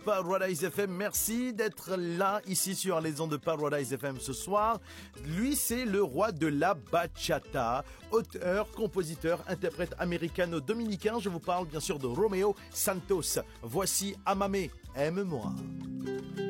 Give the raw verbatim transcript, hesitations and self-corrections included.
Paradise F M. Merci d'être là, ici sur les ondes de Paradise F M ce soir. Lui, c'est le roi de la bachata, auteur, compositeur, interprète américano-dominicain. Je vous parle bien sûr de Romeo Santos. Voici Amame, aime-moi.